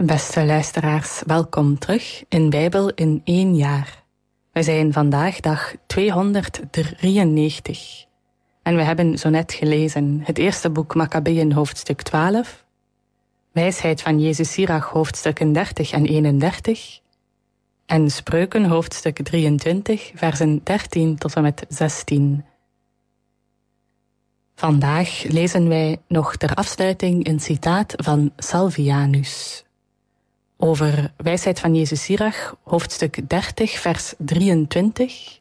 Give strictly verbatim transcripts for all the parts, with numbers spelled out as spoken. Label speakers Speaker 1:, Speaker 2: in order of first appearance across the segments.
Speaker 1: Beste luisteraars, welkom terug in Bijbel in één jaar. We zijn vandaag dag tweehonderddrieënnegentig. En we hebben zo net gelezen het eerste boek Makkabeeën hoofdstuk twaalf, Wijsheid van Jezus Sirach hoofdstukken dertig en eenendertig en Spreuken hoofdstuk drieëntwintig, versen dertien tot en met zestien. Vandaag lezen wij nog ter afsluiting een citaat van Salvianus over Wijsheid van Jezus Sirach, hoofdstuk dertig, vers drieëntwintig.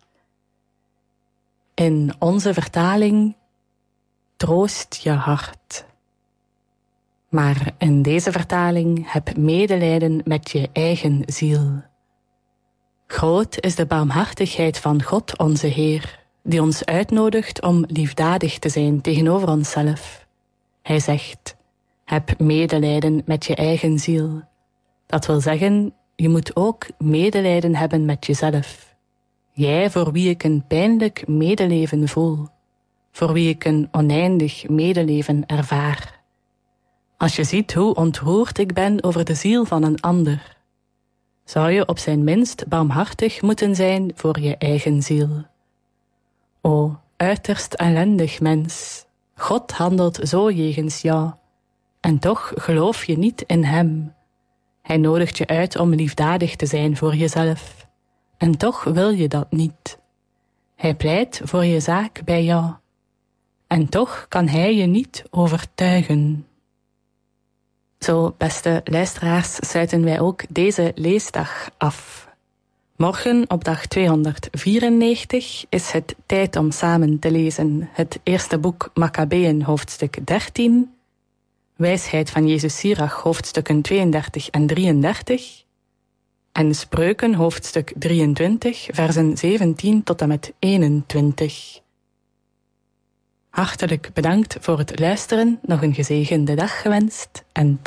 Speaker 1: In onze vertaling, troost je hart. Maar in deze vertaling, heb medelijden met je eigen ziel. Groot is de barmhartigheid van God onze Heer, die ons uitnodigt om liefdadig te zijn tegenover onszelf. Hij zegt, heb medelijden met je eigen ziel. Dat wil zeggen, je moet ook medelijden hebben met jezelf. Jij voor wie ik een pijnlijk medeleven voel, voor wie ik een oneindig medeleven ervaar. Als je ziet hoe ontroerd ik ben over de ziel van een ander, zou je op zijn minst barmhartig moeten zijn voor je eigen ziel. O, uiterst ellendig mens, God handelt zo jegens jou, en toch geloof je niet in hem. Hij nodigt je uit om liefdadig te zijn voor jezelf, en toch wil je dat niet. Hij pleit voor je zaak bij jou, en toch kan hij je niet overtuigen. Zo, beste luisteraars, sluiten wij ook deze leesdag af. Morgen, op dag tweehonderdvierennegentig, is het tijd om samen te lezen het eerste boek Makkabeeën hoofdstuk dertien, Wijsheid van Jezus Sirach hoofdstukken tweeëndertig en drieëndertig en Spreuken hoofdstuk drieëntwintig, versen zeventien tot en met eenentwintig. Hartelijk bedankt voor het luisteren, nog een gezegende dag gewenst en